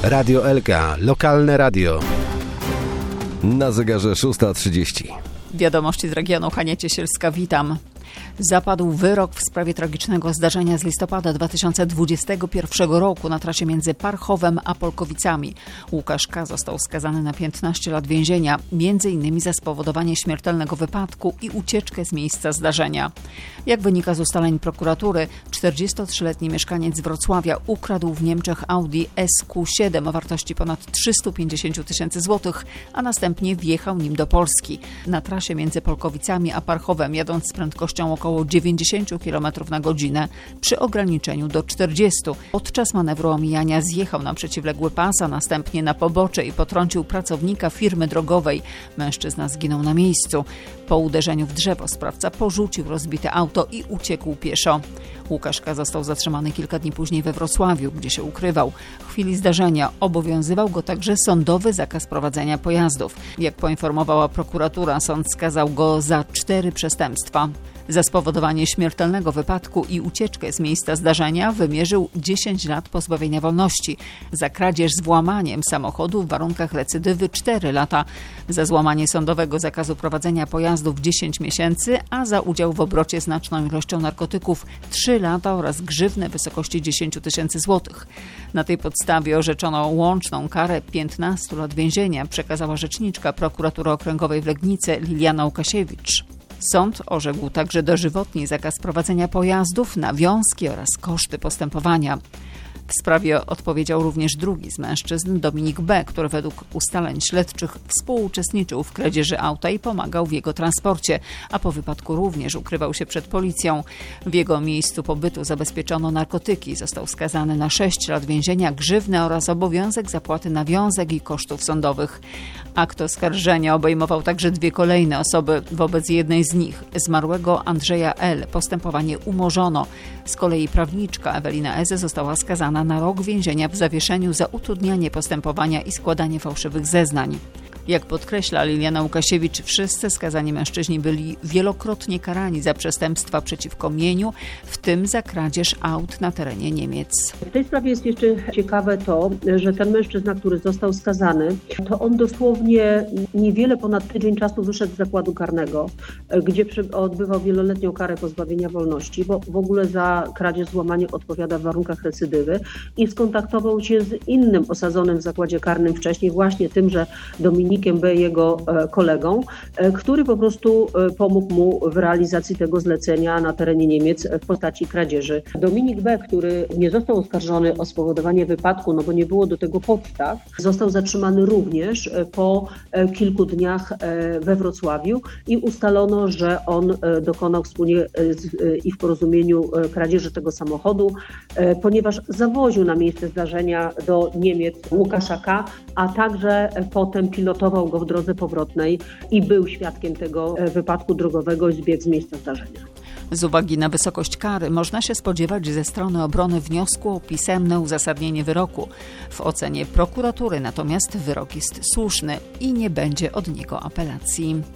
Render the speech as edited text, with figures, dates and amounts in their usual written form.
Radio Elka, lokalne radio. Na zegarze 6:30. Wiadomości z regionu. Hania Ciesielska, witam. Zapadł wyrok w sprawie tragicznego zdarzenia z listopada 2021 roku na trasie między Parchowem a Polkowicami. Łukasz K. został skazany na 15 lat więzienia, m.in. za spowodowanie śmiertelnego wypadku i ucieczkę z miejsca zdarzenia. Jak wynika z ustaleń prokuratury, 43-letni mieszkaniec Wrocławia ukradł w Niemczech Audi SQ7 o wartości ponad 350 tysięcy złotych, a następnie wjechał nim do Polski. Na trasie między Polkowicami a Parchowem, jadąc z prędkością około 90 km na godzinę przy ograniczeniu do 40. Podczas manewru omijania zjechał na przeciwległy pas, a następnie na pobocze i potrącił pracownika firmy drogowej. Mężczyzna zginął na miejscu. Po uderzeniu w drzewo sprawca porzucił rozbite auto i uciekł pieszo. Łukasz K. został zatrzymany kilka dni później we Wrocławiu, gdzie się ukrywał. W chwili zdarzenia obowiązywał go także sądowy zakaz prowadzenia pojazdów. Jak poinformowała prokuratura, sąd skazał go za 4 przestępstwa. Za spowodowanie śmiertelnego wypadku i ucieczkę z miejsca zdarzenia wymierzył 10 lat pozbawienia wolności. Za kradzież z włamaniem samochodu w warunkach recydywy 4 lata. Za złamanie sądowego zakazu prowadzenia pojazdów 10 miesięcy, a za udział w obrocie znaczną ilością narkotyków 3 lata oraz grzywnę w wysokości 10 tysięcy złotych. Na tej podstawie orzeczono łączną karę 15 lat więzienia, przekazała rzeczniczka prokuratury okręgowej w Legnicy Liliana Łukasiewicz. Sąd orzekł także dożywotni zakaz prowadzenia pojazdów, nawiązki oraz koszty postępowania. W sprawie odpowiedział również drugi z mężczyzn, Dominik B., który według ustaleń śledczych współuczestniczył w kradzieży auta i pomagał w jego transporcie, a po wypadku również ukrywał się przed policją. W jego miejscu pobytu zabezpieczono narkotyki. Został skazany na 6 lat więzienia, grzywnę oraz obowiązek zapłaty nawiązek i kosztów sądowych. Akt oskarżenia obejmował także 2 kolejne osoby. Wobec jednej z nich, zmarłego Andrzeja L., postępowanie umorzono. Z kolei prawniczka Ewelina S. została skazana na rok więzienia w zawieszeniu za utrudnianie postępowania i składanie fałszywych zeznań. Jak podkreśla Liliana Łukasiewicz, wszyscy skazani mężczyźni byli wielokrotnie karani za przestępstwa przeciwko mieniu, w tym za kradzież aut na terenie Niemiec. W tej sprawie jest jeszcze ciekawe to, że ten mężczyzna, który został skazany, to on dosłownie niewiele ponad tydzień czasu wyszedł z zakładu karnego, gdzie odbywał wieloletnią karę pozbawienia wolności, bo w ogóle za kradzież, złamanie odpowiada w warunkach recydywy i skontaktował się z innym osadzonym w zakładzie karnym wcześniej, właśnie tymże Dominikiem B., jego kolegą, który po prostu pomógł mu w realizacji tego zlecenia na terenie Niemiec w postaci kradzieży. Dominik B., który nie został oskarżony o spowodowanie wypadku, bo nie było do tego podstaw, został zatrzymany również po kilku dniach we Wrocławiu i ustalono, że on dokonał wspólnie i w porozumieniu kradzieży tego samochodu, ponieważ zawoził na miejsce zdarzenia do Niemiec Łukasza K., a także potem pilotował go w drodze powrotnej i był świadkiem tego wypadku drogowego i zbiegł z miejsca zdarzenia. Z uwagi na wysokość kary można się spodziewać ze strony obrony wniosku o pisemne uzasadnienie wyroku. W ocenie prokuratury natomiast wyrok jest słuszny i nie będzie od niego apelacji.